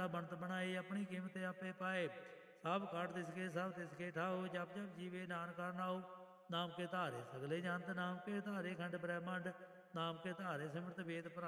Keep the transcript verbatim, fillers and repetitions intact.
बनत बनाए, अपनी कीमत आपे पाए। सब काट तिसके सब तिसके ठाओ, जप जप जीवे नानका नाओ। नाम के धारे सगले जंत, नाम के धारे खंड ब्रह्मंड, नाम के धारे सिमरत वेद भरा।